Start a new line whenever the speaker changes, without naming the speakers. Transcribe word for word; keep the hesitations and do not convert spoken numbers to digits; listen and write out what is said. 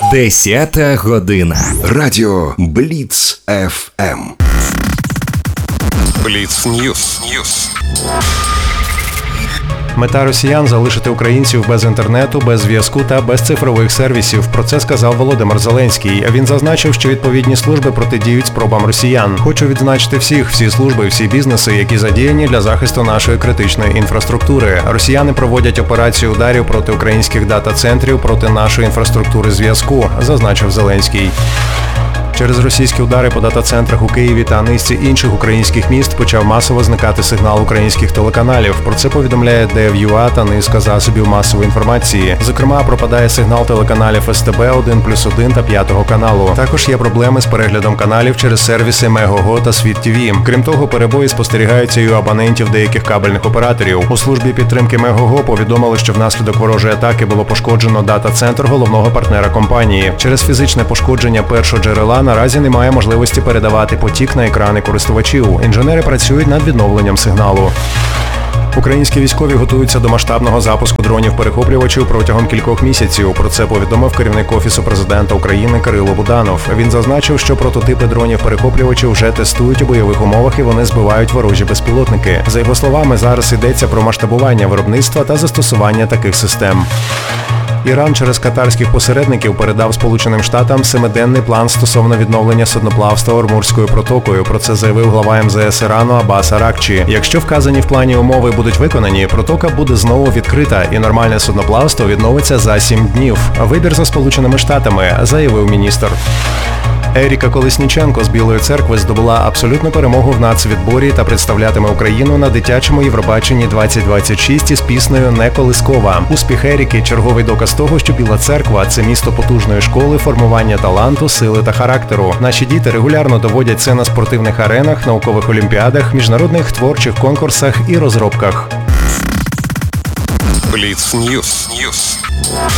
Десята година.
Радіо Бліц еф ем.
Бліц Ньюс. Ньюс.
Мета росіян – залишити українців без інтернету, без зв'язку та без цифрових сервісів. Про це сказав Володимир Зеленський. Він зазначив, що відповідні служби протидіють спробам росіян. Хочу відзначити всіх, всі служби, всі бізнеси, які задіяні для захисту нашої критичної інфраструктури. Росіяни проводять операцію ударів проти українських дата-центрів, проти нашої інфраструктури зв'язку, зазначив Зеленський. Через російські удари по дата-центрах у Києві та низці інших українських міст почав масово зникати сигнал українських телеканалів. Про це повідомляє ДЕВ.ЮА та низка засобів масової інформації. Зокрема, пропадає сигнал телеканалів ес те бе, один плюс один та п'ятого каналу. Також є проблеми з переглядом каналів через сервіси Мегого та Світ ТВ. Крім того, перебої спостерігаються і у абонентів деяких кабельних операторів. У службі підтримки Мегого повідомили, що внаслідок ворожої атаки було пошкоджено дата-центр головного партнера компанії. Через фізичне пошкодження першого джерела наразі немає можливості передавати потік на екрани користувачів. Інженери працюють над відновленням сигналу. Українські військові готуються до масштабного запуску дронів-перехоплювачів протягом кількох місяців. Про це повідомив керівник Офісу президента України Кирило Буданов. Він зазначив, що прототипи дронів-перехоплювачів вже тестують у бойових умовах і вони збивають ворожі безпілотники. За його словами, зараз йдеться про масштабування виробництва та застосування таких систем. Іран через катарських посередників передав Сполученим Штатам семиденний план стосовно відновлення судноплавства Ормурською протокою. Про це заявив глава ем зе ес Ірану Аббас Аракчі. Якщо вказані в плані умови будуть виконані, протока буде знову відкрита і нормальне судноплавство відновиться за сім днів. Вибір за Сполученими Штатами, заявив міністр. Еріка Колесніченко з Білої церкви здобула абсолютну перемогу в нацвідборі та представлятиме Україну на дитячому Євробаченні двадцять двадцять шість із піснею «Не колискова». Успіх Еріки – черговий доказ того, що Біла церква – це місто потужної школи, формування таланту, сили та характеру. Наші діти регулярно доводять це на спортивних аренах, наукових олімпіадах, міжнародних творчих конкурсах і розробках.
Бліц Ньюс. Ньюс.